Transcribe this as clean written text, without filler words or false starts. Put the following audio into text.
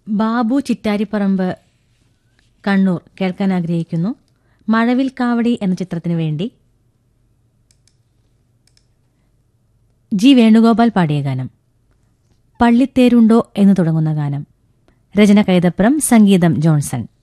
ബാബു ചിറ്റാരിപ്പറമ്പ് കണ്ണൂർ കേൾക്കാൻ ആഗ്രഹിക്കുന്നു. മഴവിൽ കാവടി എന്ന ചിത്രത്തിനു വേണ്ടി ജി വേണുഗോപാൽ പാടിയ ഗാനം. പള്ളിത്തേരുണ്ടോ എന്ന് തുടങ്ങുന്ന ഗാനം. രചന കൈതപ്രം, സംഗീതം ജോൺസൺ.